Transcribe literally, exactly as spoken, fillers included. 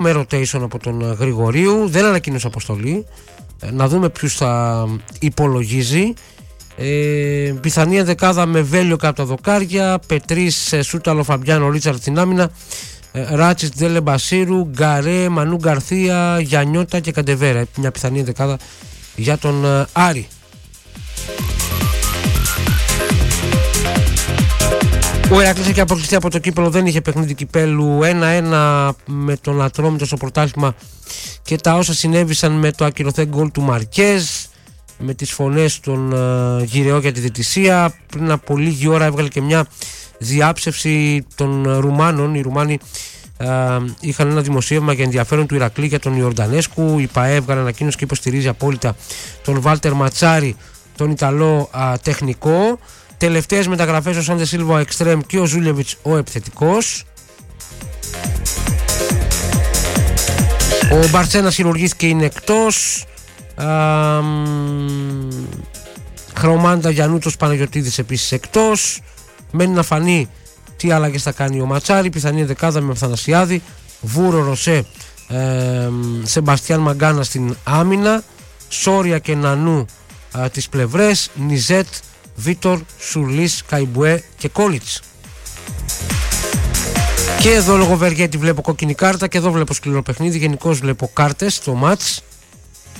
με rotation από τον Γρηγορίου, δεν ανακοίνωσε αποστολή. Να δούμε ποιους θα υπολογίζει. ε, Πιθανή ενδεκάδα με Βέλιο κάτω τα δοκάρια, Πετρίς, Σούταλο, Φαμπιάνο, Ρίτσαρτ στην άμυνα, Ράτσις, Ντέλε Μπασίρου, Γκαρέ, Μανού Γκαρθία, Γιαννιώτα και Καντεβέρα. Μια πιθανή ενδεκάδα για τον Άρη. Ο Ηρακλής έχει αποκλειστεί από το κύπελλο, δεν είχε παιχνίδι κυπέλλου. Ένα ένα με τον Ατρόμητο στο πρωτάθλημα και τα όσα συνέβησαν με το ακυρωθέν γκολ του Μαρκέζ, με τις φωνές των uh, Γυρεό για τη διαιτησία. Πριν από λίγη ώρα έβγαλε και μια διάψευση των Ρουμάνων. Οι Ρουμάνοι uh, είχαν ένα δημοσίευμα για ενδιαφέρον του Ηρακλή για τον Ιορδανέσκου. Η ΠΑΕ έβγαλε ανακοίνωση και υποστηρίζει απόλυτα τον Βάλτερ Ματσάρη, τον Ιταλό uh, τεχνικό. Τελευταίες μεταγραφές, ο Σάντε Σίλβα ο εξτρέμ και ο Ζούλεβιτς ο επιθετικός. Ο Μπαρτσένας χειρουργήθηκε, είναι εκτός. Α, Χρωμάντα, Γιαννούτος, Παναγιωτίδης επίσης εκτός. Μένει να φανεί τι αλλαγές θα κάνει ο Ματσάρη. Πιθανή δεκάδα με Αθανασιάδη, Βούρο, Ροσέ, ε, Σεμπαστιάν Μαγκάνα στην άμυνα, Σόρια και Νανού α, τις πλευρές, Νιζέτ, Βίτορ, Σουρλής, Καϊμπουέ και Κόλιτς. Και εδώ λόγω Βεργέτη βλέπω κόκκινη κάρτα και εδώ βλέπω σκληρό παιχνίδι. Γενικώς βλέπω κάρτες στο μάτς.